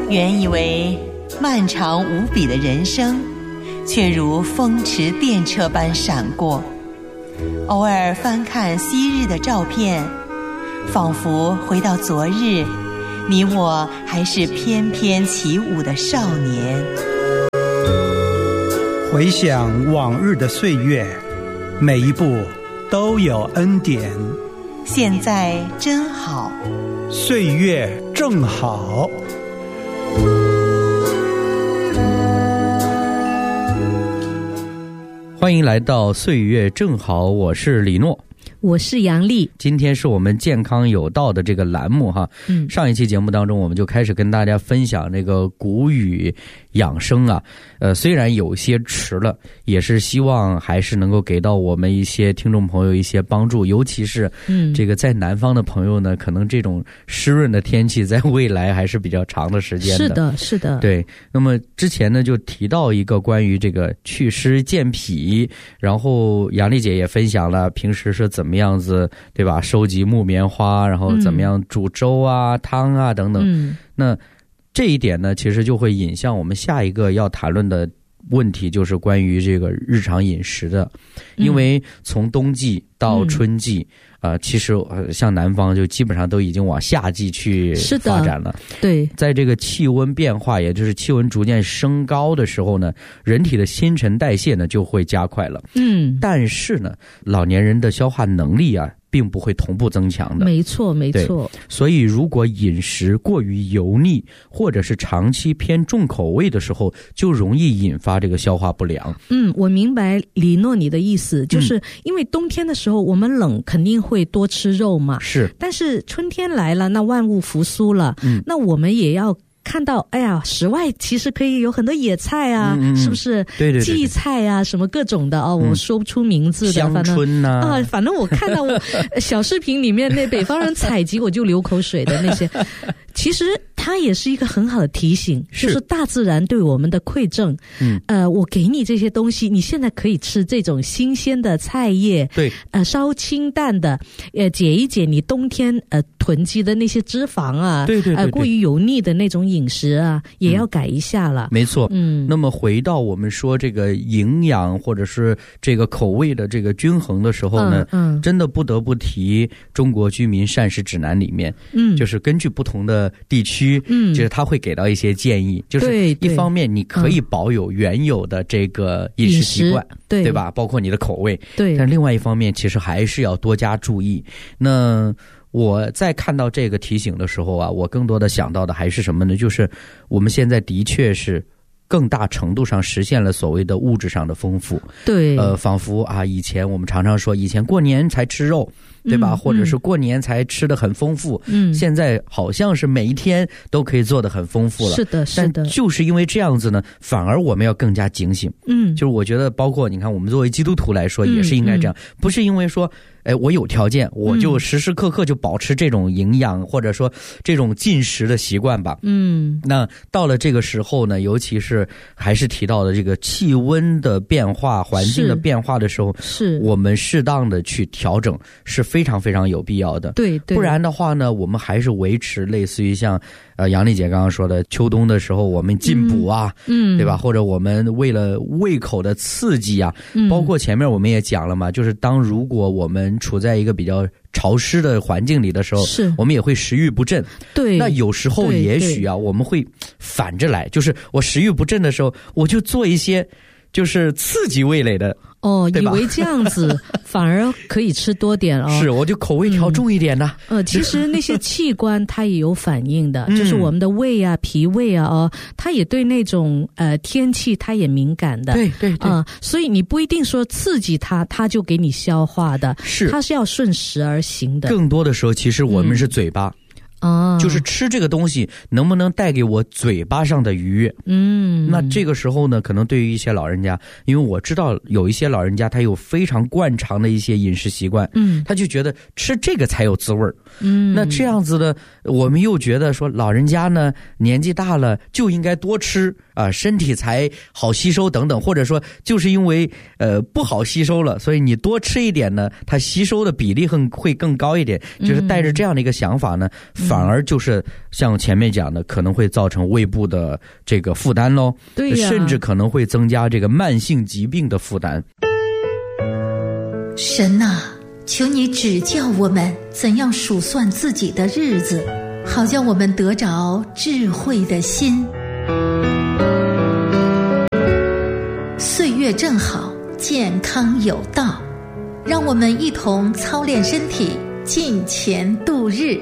原以为漫长无比的人生，却如风驰电掣般闪过。偶尔翻看昔日的照片，仿佛回到昨日，你我还是翩翩起舞的少年。 回想往日的岁月，每一步都有恩典。 现在真好， 岁月正好。 欢迎来到岁月正好，我是李诺， 我是杨丽。 今天是我们健康有道的这个栏目哈。上一期节目当中我们就开始跟大家分享这个古语养生啊，虽然有些迟了，也是希望还是能够给到我们一些听众朋友一些帮助，尤其是这个在南方的朋友呢，可能这种湿润的天气在未来还是比较长的时间的。 是的，是的。 对，那么之前呢就提到一个关于这个祛湿健脾，然后杨丽姐也分享了平时是怎么样子，对吧？收集木棉花，然后怎么样煮粥啊、汤啊等等。那这一点呢，其实就会引向我们下一个要谈论的问题，就是关于这个日常饮食的。因为从冬季到春季，其实像南方就基本上都已经往夏季去发展了。 对， 在这个气温变化，也就是气温逐渐升高的时候呢，人体的新陈代谢呢就会加快了。但是呢，老年人的消化能力啊，并不会同步增强的。 没错没错。 所以如果饮食过于油腻，或者是长期偏重口味的时候，就容易引发这个消化不良。 我明白李诺你的意思，就是因为冬天的时候我们冷，肯定会多吃肉嘛。 是。 但是春天来了，那万物复苏了，那我们也要看到，哎呀，室外其实可以有很多野菜啊，是不是？ 对对对， 荠菜啊，什么各种的哦，我说不出名字的， 香椿呐， 反正我看到小视频里面那北方人采集我就流口水的那些，其实它也是一个很好的提醒，就是大自然对我们的馈赠。我给你这些东西，你现在可以吃这种新鲜的菜叶， 对， 稍清淡的，解一解你冬天囤积的那些脂肪啊， 对， 过于油腻的那种饮食啊，也要改一下了。 没错。那么回到我们说这个营养或者是这个口味的这个均衡的时候呢，真的不得不提中国居民膳食指南里面，就是根据不同的地区，就是他会给到一些建议，就是一方面你可以保有原有的这个饮食习惯，对吧？包括你的口味， 对。 但另外一方面，其实还是要多加注意。那我在看到这个提醒的时候啊，我更多的想到的还是什么呢？就是我们现在的确是更大程度上实现了所谓的物质上的丰富。 对， 仿佛啊，以前我们常常说，以前过年才吃肉，对吧？或者是过年才吃得很丰富。现在好像是每一天都可以做得很丰富了。 是的，是的。 但就是因为这样子呢，反而我们要更加警醒。就是我觉得，包括你看，我们作为基督徒来说，也是应该这样，不是因为说，我有条件，我就时时刻刻就保持这种营养，或者说这种进食的习惯吧。那到了这个时候呢，尤其是还是提到的这个气温的变化、环境的变化的时候，是我们适当的去调整是非常非常有必要的。 对， 不然的话呢，我们还是维持类似于像杨丽姐刚刚说的，秋冬的时候我们进补啊，对吧？或者我们为了胃口的刺激啊，包括前面我们也讲了嘛，就是如果我们处在一个比较潮湿的环境里的时候，我们也会食欲不振。 对， 那有时候也许啊，我们会反着来，就是我食欲不振的时候，我就做一些就是刺激味蕾的。 以为这样子反而可以吃多点哦。 是，我就口味调重一点呢。 其实那些器官它也有反应的，就是我们的胃啊、脾胃啊，它也对那种天气它也敏感的。 对， 所以你不一定说刺激它就给你消化的，它是要顺时而行的。 更多的时候，其实我们是嘴巴。就是吃这个东西能不能带给我嘴巴上的愉悦。那这个时候呢，可能对于一些老人家，因为我知道有一些老人家他有非常惯常的一些饮食习惯，他就觉得吃这个才有滋味。那这样子呢，我们又觉得说老人家呢年纪大了就应该多吃身体才好吸收等等，或者说就是因为不好吸收了，所以你多吃一点呢，它吸收的比例会更高一点，就是带着这样的一个想法呢，反而就是像前面讲的，可能会造成胃部的这个负担咯， 对呀， 甚至可能会增加这个慢性疾病的负担。 神啊，求你指教我们怎样数算自己的日子，好叫我们得着智慧的心。岁月正好，健康有道，让我们一同操练身体，尽前度日。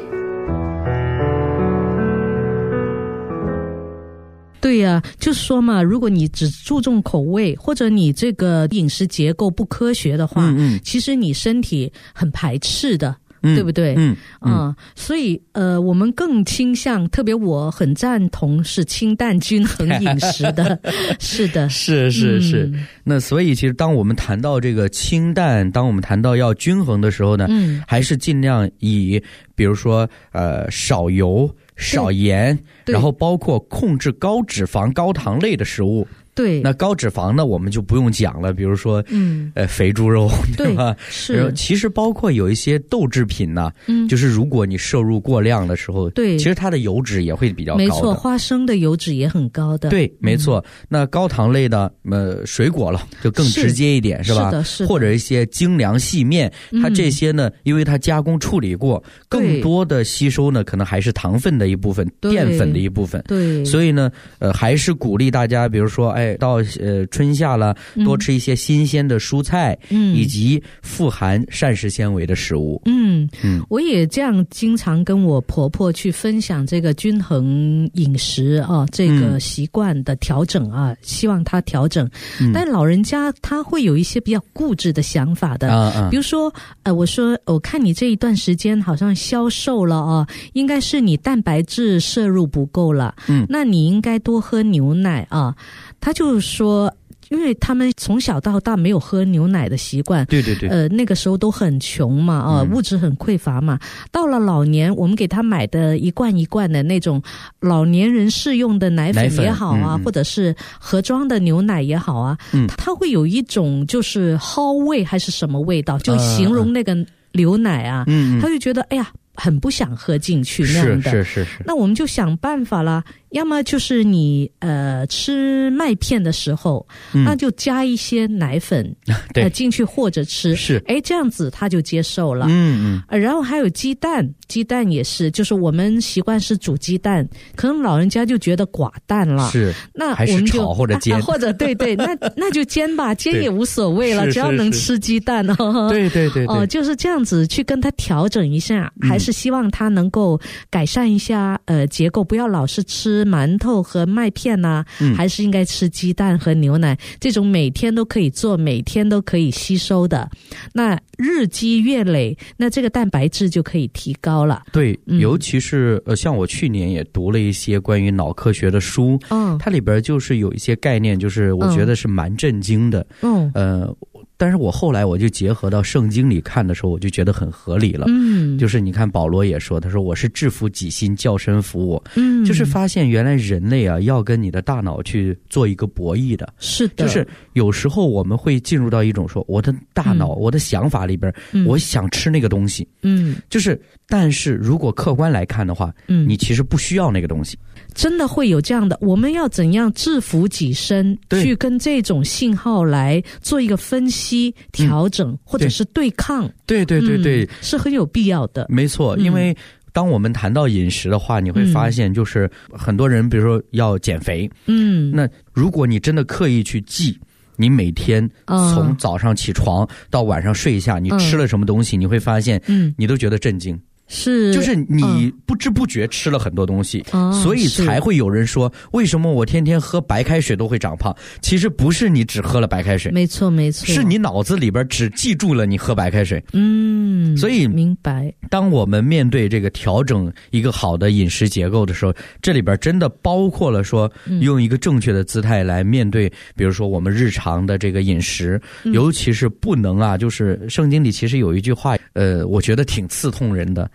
对呀，就是说嘛，如果你只注重口味，或者你这个饮食结构不科学的话，其实你身体很排斥的。对不对？所以我们更倾向，特别我很赞同是清淡均衡饮食的。是的， 是。那所以其实当我们谈到这个清淡，当我们谈到要均衡的时候呢，还是尽量以比如说少油少盐，然后包括控制高脂肪高糖类的食物。 对， 那高脂肪呢，我们就不用讲了，比如说，肥猪肉，对吧？ 是。 其实包括有一些豆制品呢，就是如果你摄入过量的时候，对，其实它的油脂也会比较高的。 没错，花生的油脂也很高的。 对，没错。那高糖类的，水果了就更直接一点，是吧？ 是的。 或者一些精粮细面，它这些呢，因为它加工处理过，更多的吸收呢，可能还是糖分的一部分，淀粉的一部分。 对。 所以呢，还是鼓励大家，比如说，到春夏了，多吃一些新鲜的蔬菜，以及富含膳食纤维的食物。 我也这样经常跟我婆婆去分享这个均衡饮食啊，这个习惯的调整啊，希望她调整。但老人家他会有一些比较固执的想法的，比如说我说我看你这一段时间好像消瘦了啊，应该是你蛋白质摄入不够了，那你应该多喝牛奶啊。他就说，因为他们从小到大没有喝牛奶的习惯， 对， 那个时候都很穷嘛，物质很匮乏嘛。到了老年，我们给他买的一罐一罐的那种老年人适用的奶粉也好啊，或者是盒装的牛奶也好啊，它会有一种就是蒿味还是什么味道，就形容那个牛奶啊，他就觉得哎呀，很不想喝进去那样的。 是。 那我们就想办法了，要么就是你吃麦片的时候，那就加一些奶粉进去或者吃， 是这样子他就接受了。然后还有鸡蛋也是，就是我们习惯是煮鸡蛋，可能老人家就觉得寡淡了， 是， 那还是炒或者煎， 或者对，那就煎吧，煎也无所谓了，只要能吃鸡蛋哦。 对， 就是这样子去跟他调整一下，还是希望他能够改善一下结构，不要老是吃馒头和麦片啊，还是应该吃鸡蛋和牛奶，这种每天都可以做，每天都可以吸收的，那日积月累，那这个蛋白质就可以提高了。 对，尤其是像我去年也读了一些关于脑科学的书，它里边就是有一些概念，就是我觉得是蛮震惊的。但是我后来我就结合到圣经里看的时候，我就觉得很合理了。就是你看保罗也说，他说我是制服己心，叫身服我。就是发现原来人类啊要跟你的大脑去做一个博弈的。是的，就是有时候我们会进入到一种说我的大脑，我的想法里边，我想吃那个东西。就是但是如果客观来看的话，你其实不需要那个东西。 真的会有这样的，我们要怎样制服己身，去跟这种信号来做一个分析、调整，或者是对抗。对，是很有必要的。 没错，因为当我们谈到饮食的话，你会发现就是很多人比如说要减肥，那如果你真的刻意去记你每天从早上起床到晚上睡下，你吃了什么东西，你会发现你都觉得震惊。是，就是你不知不觉吃了很多东西，所以才会有人说为什么我天天喝白开水都会长胖。其实不是你只喝了白开水， 没错， 是你脑子里边只记住了你喝白开水。所以明白， 当我们面对这个调整一个好的饮食结构的时候，这里边真的包括了说用一个正确的姿态来面对，比如说我们日常的这个饮食，尤其是不能就是圣经里其实有一句话我觉得挺刺痛人的，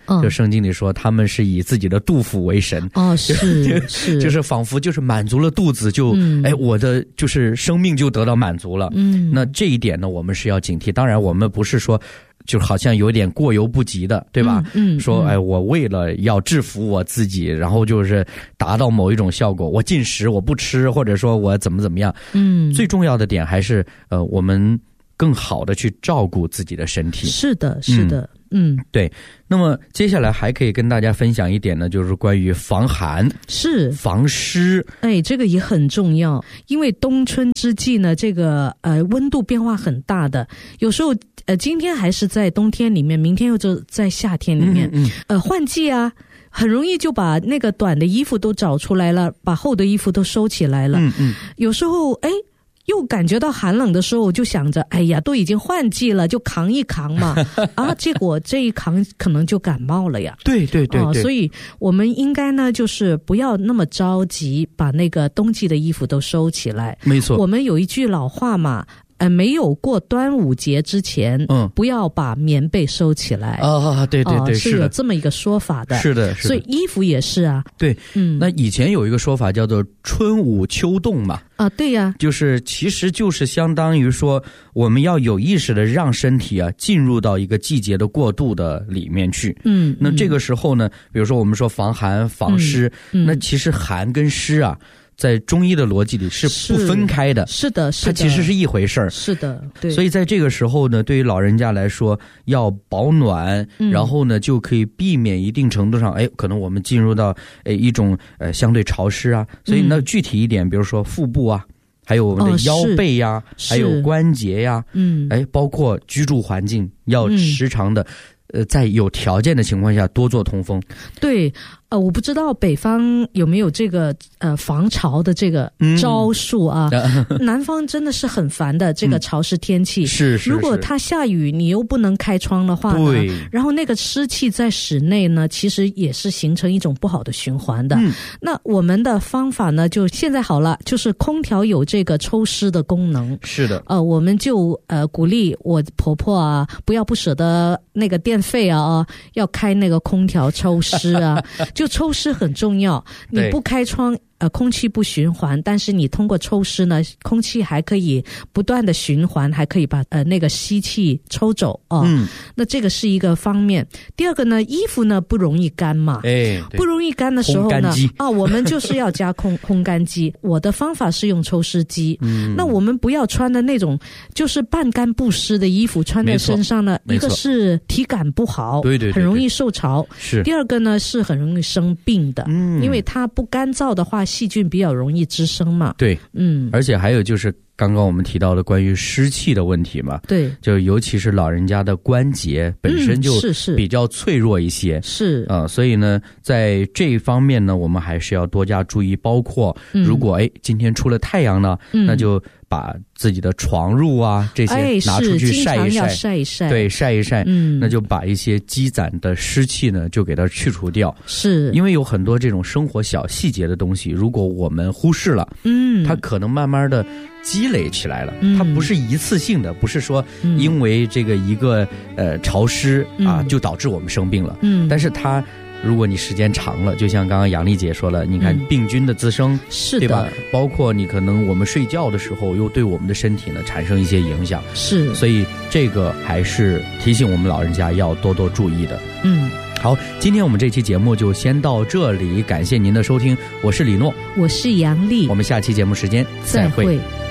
就圣经里说他们是以自己的肚腹为神。 是就是仿佛就是满足了肚子就我的就是生命就得到满足了。那这一点呢我们是要警惕，当然我们不是说就好像有点过犹不及的，对吧？说我为了要制服我自己，然后就是达到某一种效果，我禁食我不吃，或者说我怎么样。最重要的点还是我们更好的去照顾自己的身体。 是的对。那么接下来还可以跟大家分享一点呢，就是关于防寒是防湿。 这个也很重要，因为冬春之际呢，这个温度变化很大的，有时候今天还是在冬天里面，明天又就在夏天里面，换季啊，很容易就把那个短的衣服都找出来了，把厚的衣服都收起来了。有时候又感觉到寒冷的时候，我就想着，哎呀，都已经换季了，就扛一扛嘛。结果这一扛可能就感冒了呀。对，所以我们应该呢，就是不要那么着急把那个冬季的衣服都收起来。 没错， 我们有一句老话嘛。没有过端午节之前，不要把棉被收起来。对， 是有这么一个说法的。 是的， 所以衣服也是啊。 对，那以前有一个说法叫做春捂秋冻嘛。 对呀， 就是其实就是相当于说，我们要有意识的让身体进入到一个季节的过渡的里面去。那这个时候呢，比如说我们说防寒防湿，那其实寒跟湿啊。在中医的逻辑里是不分开的， 是的， 它其实是一回事儿。 是的，对。 所以在这个时候呢，对于老人家来说，要保暖，然后呢就可以避免一定程度上，可能我们进入到一种相对潮湿啊。所以呢，具体一点，比如说腹部啊，还有我们的腰背呀，还有关节呀，包括居住环境要时常的。在有条件的情况下多做通风。 对，我不知道北方有没有这个防潮的这个招数啊。南方真的是很烦的这个潮湿天气。 是。 如果它下雨，你又不能开窗的话呢，然后那个湿气在室内呢，其实也是形成一种不好的循环的。那我们的方法呢，就现在好了，就是空调有这个抽湿的功能。 是的。 我们就鼓励我婆婆啊，不舍得那个电费啊，要开那个空调抽湿啊。就抽湿很重要，你不开窗空气不循环，但是你通过抽湿呢，空气还可以不断的循环，还可以把那个吸气抽走那这个是一个方面。第二个呢，衣服呢不容易干嘛，不容易干的时候呢，我们就是要加烘干机。我的方法是用抽湿机。那我们不要穿的那种就是半干不湿的衣服穿在身上呢，一个是体感不好，对，很容易受潮。是。第二个呢是很容易生病的，因为它不干燥的话，细菌比较容易滋生嘛。 对，而且还有就是刚刚我们提到的关于湿气的问题嘛。对，就尤其是老人家的关节本身就比较脆弱一些。是所以呢，在这一方面呢，我们还是要多加注意。包括如果今天出了太阳呢，那就把自己的床褥啊这些拿出去晒一晒，对，晒一晒，那就把一些积攒的湿气呢就给它去除掉。是，因为有很多这种生活小细节的东西，如果我们忽视了，它可能慢慢的积累起来了。它不是一次性的，不是说因为这个一个潮湿就导致我们生病了。但是它如果你时间长了，就像刚刚杨丽姐说了，你看病菌的滋生，是的，对吧？包括你可能我们睡觉的时候又对我们的身体呢产生一些影响。是，所以这个还是提醒我们老人家要多多注意的。好，今天我们这期节目就先到这里，感谢您的收听，我是李诺， 我是杨丽， 我们下期节目时间再会。